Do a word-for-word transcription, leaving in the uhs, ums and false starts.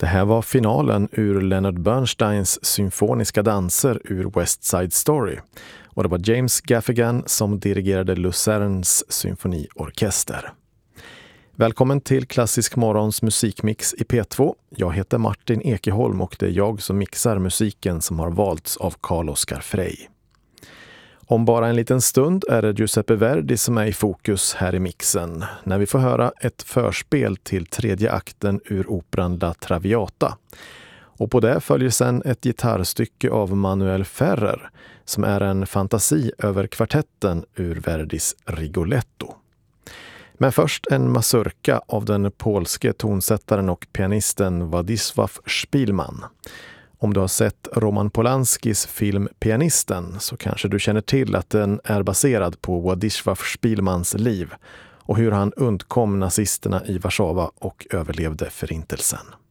Det här var finalen ur Leonard Bernsteins symfoniska danser ur West Side Story. Och det var James Gaffigan som dirigerade Lucernes symfoniorkester. Välkommen till Klassisk morgons musikmix i P två. Jag heter Martin Ekeholm och det är jag som mixar musiken som har valts av Carl-Oskar Frey. Om bara en liten stund är det Giuseppe Verdi som är i fokus här i mixen, när vi får höra ett förspel till tredje akten ur operan La Traviata. Och på det följer sen ett gitarrstycke av Manuel Ferrer, som är en fantasi över kvartetten ur Verdis Rigoletto. Men först en mazurka av den polske tonsättaren och pianisten Władysław Szpilman. Om du har sett Roman Polanskis film Pianisten så kanske du känner till att den är baserad på Władysław Szpilmans liv och hur han undkom nazisterna i Warszawa och överlevde förintelsen.